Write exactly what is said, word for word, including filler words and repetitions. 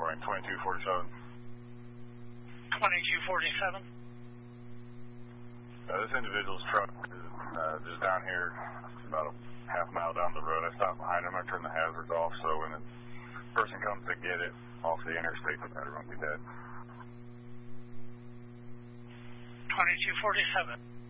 morning, twenty-two forty-seven. twenty-two forty-seven. Uh, this individual's truck is uh, just down here, about a half mile down the road. I stopped behind him. I turned the hazards off, so when the person comes to get it off the interstate, the battery won't be dead. twenty-two forty-seven.